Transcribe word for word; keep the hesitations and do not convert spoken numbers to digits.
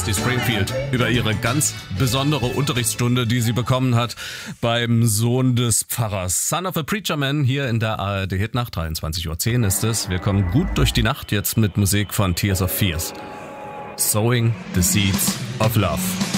Dusty Springfield über ihre ganz besondere Unterrichtsstunde, die sie bekommen hat beim Sohn des Pfarrers. Son of a Preacher Man hier in der A R D Hitnacht. dreiundzwanzig Uhr zehn ist es. Wir kommen gut durch die Nacht jetzt mit Musik von Tears of Fears. Sowing the Seeds of Love.